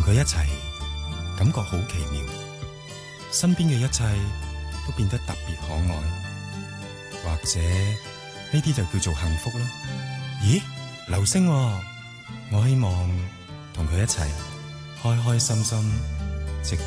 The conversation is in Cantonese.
佢一齊，感覺好奇妙，身邊嘅一切都變得特別可愛，或者呢啲就叫做幸福啦。咦，流星喎，我希望同佢一齊開開心心